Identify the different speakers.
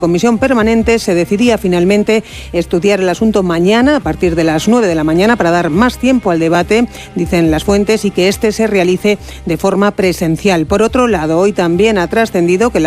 Speaker 1: Comisión permanente se decidía finalmente estudiar el asunto mañana a partir de las 9 de la mañana para dar más tiempo al debate, dicen las fuentes, y que este se realice de forma presencial. Por otro lado, hoy también ha trascendido que la